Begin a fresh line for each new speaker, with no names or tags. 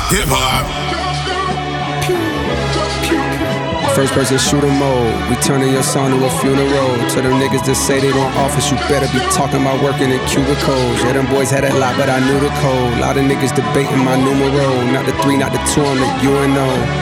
Hip hop.
First person shooter mode. We turning your song to a funeral. To them niggas that say they want office, you better be talking about working in cubicles. Yeah, them boys had a lot, but I knew the code. Lot of niggas debating my numero. Not the 3, not the 2, I'm the UNO.